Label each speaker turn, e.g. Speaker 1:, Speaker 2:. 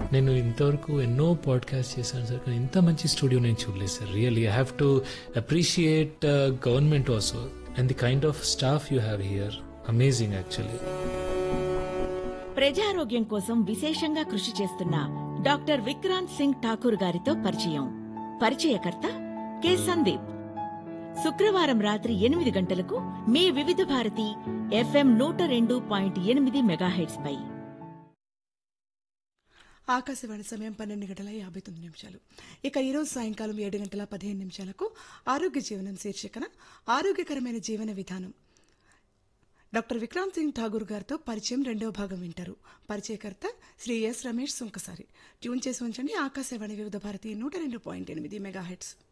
Speaker 1: నేను ఇంతవరకు ఎన్నో పాడ్కాస్ట్ చేశాను సార్, కానీ ఇంత మంచి స్టూడియో నేను చూడలేదు sir. Really I have to appreciate government also and the kind of staff you have here. Amazing actually.
Speaker 2: ప్రజారోగ్యం కోసం విశేషంగా కృషి చేస్తున్న డాక్టర్ విక్రాంత్ సింగ్ ఠాకూర్ గారితో పరిచయం. పరిచయకర్త కె సందీప్. శుక్రవారం రాత్రి 8 గంటలకు మీ వివిధ భారతి FM 102.8 మెగాహెర్ట్జ్ పై.
Speaker 3: ఆకాశవాణి సమయం 12:59. ఇక ఈరోజు సాయంకాలం 7:15 ఆరోగ్య జీవనం శీర్షికన ఆరోగ్యకరమైన జీవన విధానం డాక్టర్ విక్రాంత్ సింగ్ ఠాగూర్ గారితో పరిచయం 2వ భాగం వింటారు. పరిచయకర్త శ్రీ ఎస్ రమేష్ సుంకసారి. ట్యూన్ చేసి ఉంచండి ఆకాశవాణి వివిధ భారతి 102.8 మెగాహెర్ట్జ్.